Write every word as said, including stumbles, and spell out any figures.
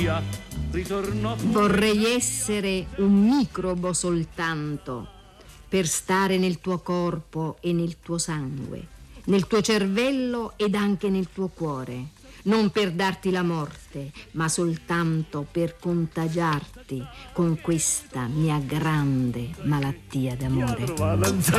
via, ritornò pure. Vorrei essere un microbo soltanto per stare nel tuo corpo e nel tuo sangue, nel tuo cervello ed anche nel tuo cuore, non per darti la morte, ma soltanto per contagiarti con questa mia grande malattia d'amore.